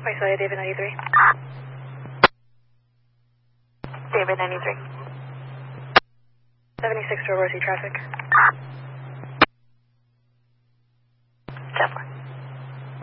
Visalia, David 93. David 93. 76 to Rosie traffic. 10-4.